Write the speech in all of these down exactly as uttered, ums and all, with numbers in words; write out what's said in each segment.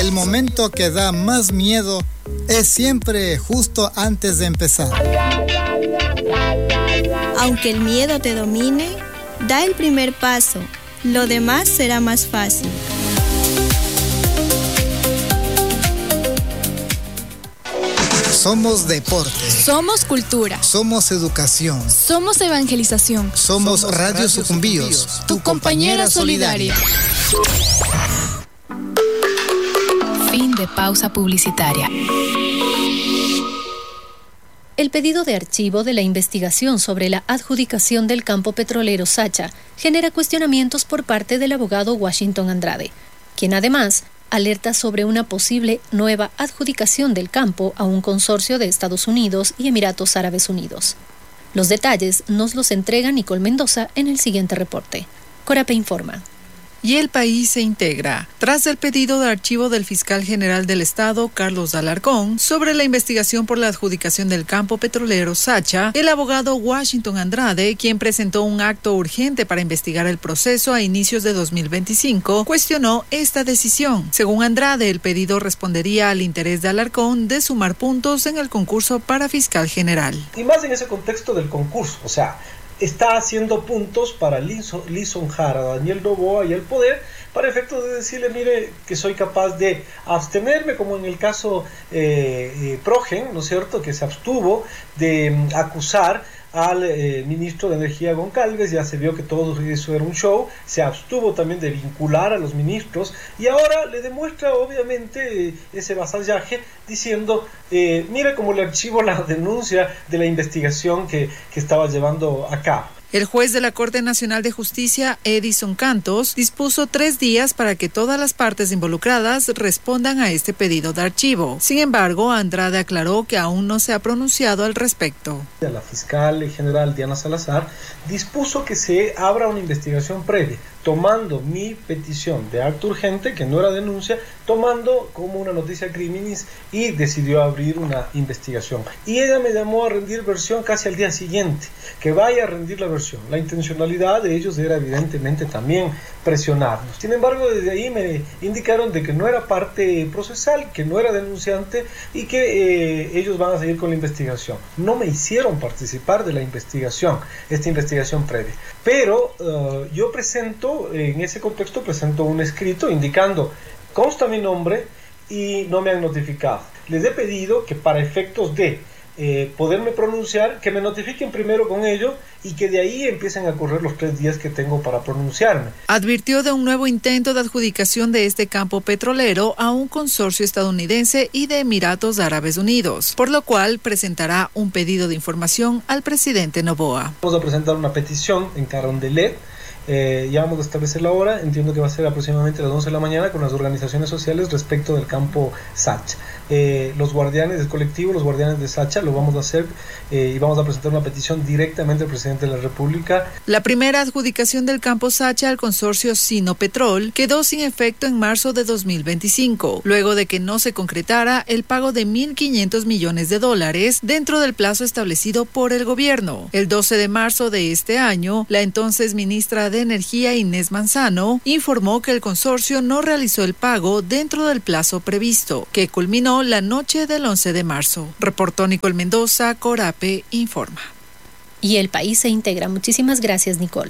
El momento que da más miedo es siempre justo antes de empezar. Aunque el miedo te domine, da el primer paso. Lo demás será más fácil. Somos deporte. Somos cultura. Somos educación. Somos evangelización. Somos, Somos Radio, Radio Sucumbíos, Sucumbíos, tu compañera solidaria. Fin de pausa publicitaria. El pedido de archivo de la investigación sobre la adjudicación del campo petrolero Sacha genera cuestionamientos por parte del abogado Washington Andrade, quien además alerta sobre una posible nueva adjudicación del campo a un consorcio de Estados Unidos y Emiratos Árabes Unidos. Los detalles nos los entrega Nicole Mendoza en el siguiente reporte. Corape informa. Y el país se integra. Tras el pedido de archivo del fiscal general del Estado, Carlos Alarcón, sobre la investigación por la adjudicación del campo petrolero Sacha, el abogado Washington Andrade, quien presentó un acto urgente para investigar el proceso a inicios de dos mil veinticinco, cuestionó esta decisión. Según Andrade, el pedido respondería al interés de Alarcón de sumar puntos en el concurso para fiscal general. Y más en ese contexto del concurso, o sea, está haciendo puntos para lisonjar a Daniel Noboa y al poder para efectos de decirle, mire, que soy capaz de abstenerme, como en el caso eh, eh, Progen, ¿no es cierto?, que se abstuvo de um, acusar al eh, ministro de Energía Goncalves. Ya se vio que todo eso era un show, se abstuvo también de vincular a los ministros y ahora le demuestra obviamente eh, ese vasallaje diciendo, eh, mira cómo le archivo la denuncia de la investigación que, que estaba llevando a cabo. El juez de la Corte Nacional de Justicia, Edison Cantos, dispuso tres días para que todas las partes involucradas respondan a este pedido de archivo. Sin embargo, Andrade aclaró que aún no se ha pronunciado al respecto. La fiscal general Diana Salazar dispuso que se abra una investigación previa, tomando mi petición de acto urgente, que no era denuncia, tomando como una noticia criminis y decidió abrir una investigación. Y ella me llamó a rendir versión casi al día siguiente, que vaya a rendir la versión. La intencionalidad de ellos era evidentemente también presionarnos. Sin embargo, desde ahí me indicaron de que no era parte procesal, que no era denunciante y que eh, ellos van a seguir con la investigación. No me hicieron participar de la investigación, esta investigación previa. Pero uh, yo presento, en ese contexto, presento un escrito indicando, consta mi nombre y no me han notificado. Les he pedido que para efectos de eh, poderme pronunciar, que me notifiquen primero con ello y que de ahí empiecen a correr los tres días que tengo para pronunciarme. Advirtió de un nuevo intento de adjudicación de este campo petrolero a un consorcio estadounidense y de Emiratos Árabes Unidos, por lo cual presentará un pedido de información al presidente Noboa. Vamos a presentar una petición en Carondelet. Eh, ya vamos a establecer la hora, entiendo que va a ser aproximadamente a las once de la mañana con las organizaciones sociales respecto del campo Sacha. Eh, los guardianes del colectivo, los guardianes de Sacha, lo vamos a hacer eh, y vamos a presentar una petición directamente al presidente de la República. La primera adjudicación del campo Sacha al consorcio Sinopetrol quedó sin efecto en marzo de dos mil veinticinco, luego de que no se concretara el pago de mil quinientos millones de dólares dentro del plazo establecido por el gobierno. El doce de marzo de este año, la entonces ministra de Energía, Inés Manzano, informó que el consorcio no realizó el pago dentro del plazo previsto, que culminó la noche del once de marzo. Reportó Nicole Mendoza, Corape informa. Y el país se integra. Muchísimas gracias, Nicole.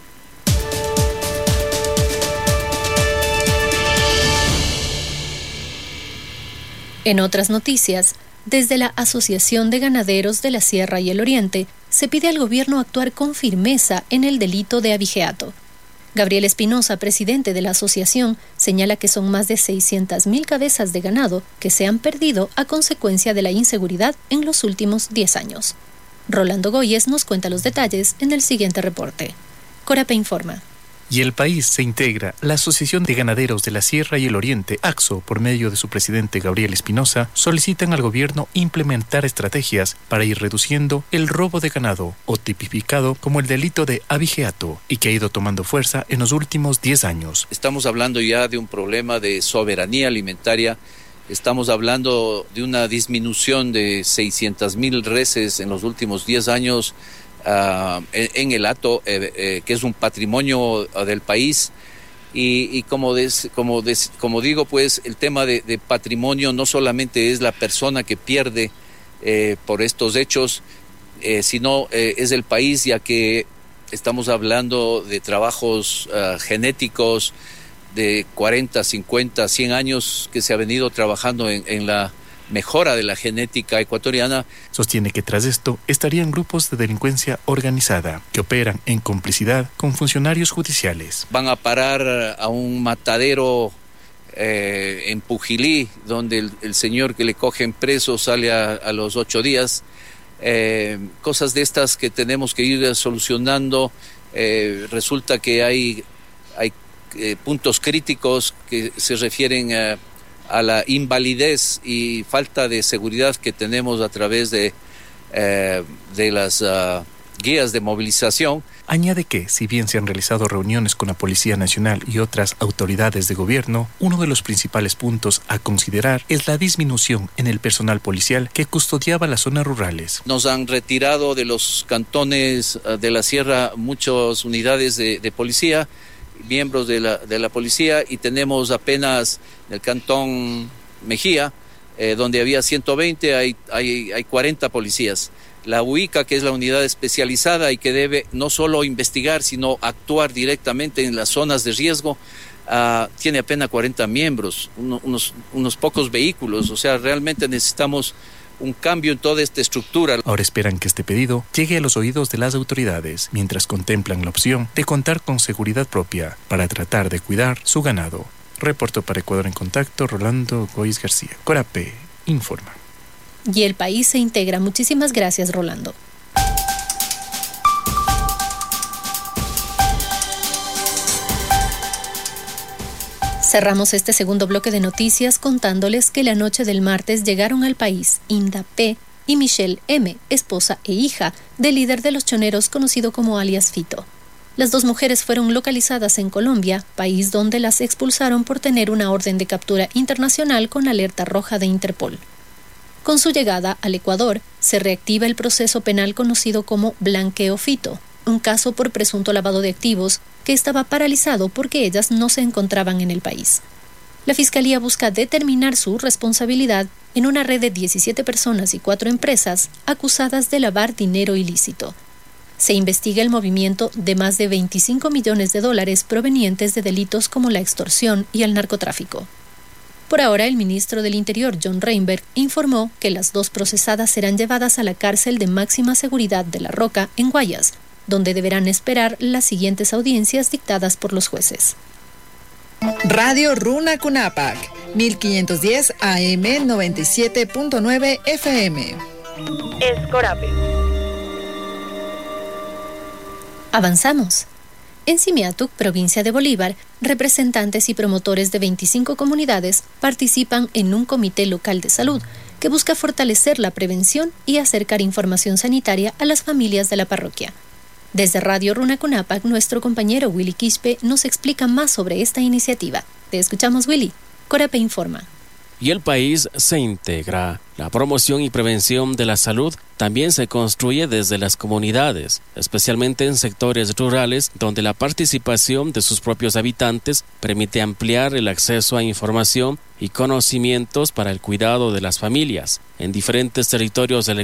En otras noticias, desde la Asociación de Ganaderos de la Sierra y el Oriente, se pide al gobierno actuar con firmeza en el delito de abigeato. Gabriel Espinosa, presidente de la asociación, señala que son más de seiscientas mil cabezas de ganado que se han perdido a consecuencia de la inseguridad en los últimos diez años. Rolando Goyes nos cuenta los detalles en el siguiente reporte. Corape informa. Y el país se integra. La Asociación de Ganaderos de la Sierra y el Oriente, AGSO, por medio de su presidente Gabriel Espinosa, solicitan al gobierno implementar estrategias para ir reduciendo el robo de ganado, o tipificado como el delito de abigeato, y que ha ido tomando fuerza en los últimos diez años. Estamos hablando ya de un problema de soberanía alimentaria. Estamos hablando de una disminución de seiscientas mil reses en los últimos diez años, Uh, en, en el hato, eh, eh, que es un patrimonio uh, del país, Y, y como, des, como, des, como digo, pues el tema de, de patrimonio no solamente es la persona que pierde eh, por estos hechos, eh, sino eh, es el país, ya que estamos hablando de trabajos uh, genéticos de cuarenta, cincuenta, cien años que se ha venido trabajando en, en la mejora de la genética ecuatoriana. Sostiene que tras esto estarían grupos de delincuencia organizada que operan en complicidad con funcionarios judiciales. Van a parar a un matadero eh, en Pujilí, donde el, el señor que le cogen preso sale a, a los ocho días. Eh, cosas de estas que tenemos que ir solucionando. Eh, resulta que hay, hay eh, puntos críticos que se refieren a a la invalidez y falta de seguridad que tenemos a través de, eh, de las uh, guías de movilización. Añade que, si bien se han realizado reuniones con la Policía Nacional y otras autoridades de gobierno, uno de los principales puntos a considerar es la disminución en el personal policial que custodiaba las zonas rurales. Nos han retirado de los cantones uh, de la sierra muchas unidades de, de policía, miembros de la, de la policía, y tenemos apenas en el cantón Mejía, eh, donde había ciento veinte, hay, hay, hay cuarenta policías. La U I C A, que es la unidad especializada y que debe no solo investigar, sino actuar directamente en las zonas de riesgo, uh, tiene apenas cuarenta miembros, uno, unos, unos pocos vehículos. O sea, realmente necesitamos un cambio en toda esta estructura. Ahora esperan que este pedido llegue a los oídos de las autoridades, mientras contemplan la opción de contar con seguridad propia para tratar de cuidar su ganado. Reportó para Ecuador en Contacto, Rolando Goiz García. Corape informa. Y el país se integra. Muchísimas gracias, Rolando. Cerramos este segundo bloque de noticias contándoles que la noche del martes llegaron al país Inda P. y Michelle M., esposa e hija del líder de los choneros conocido como alias Fito. Las dos mujeres fueron localizadas en Colombia, país donde las expulsaron por tener una orden de captura internacional con alerta roja de Interpol. Con su llegada al Ecuador, se reactiva el proceso penal conocido como Blanqueo Fito, un caso por presunto lavado de activos que estaba paralizado porque ellas no se encontraban en el país. La Fiscalía busca determinar su responsabilidad en una red de diecisiete personas y cuatro empresas acusadas de lavar dinero ilícito. Se investiga el movimiento de más de veinticinco millones de dólares provenientes de delitos como la extorsión y el narcotráfico. Por ahora, el ministro del Interior, John Reinberg, informó que las dos procesadas serán llevadas a la cárcel de máxima seguridad de La Roca, en Guayas, donde deberán esperar las siguientes audiencias dictadas por los jueces. Radio Runa Cunapac, mil quinientos diez A M, noventa y siete punto nueve F M. Escorape. Avanzamos. En Simiatuc, provincia de Bolívar, representantes y promotores de veinticinco comunidades participan en un comité local de salud que busca fortalecer la prevención y acercar información sanitaria a las familias de la parroquia. Desde Radio Runa Cunapac, nuestro compañero Willy Quispe nos explica más sobre esta iniciativa. Te escuchamos, Willy. Corape informa. Y el país se integra. La promoción y prevención de la salud también se construye desde las comunidades, especialmente en sectores rurales donde la participación de sus propios habitantes permite ampliar el acceso a información y conocimientos para el cuidado de las familias. En diferentes territorios del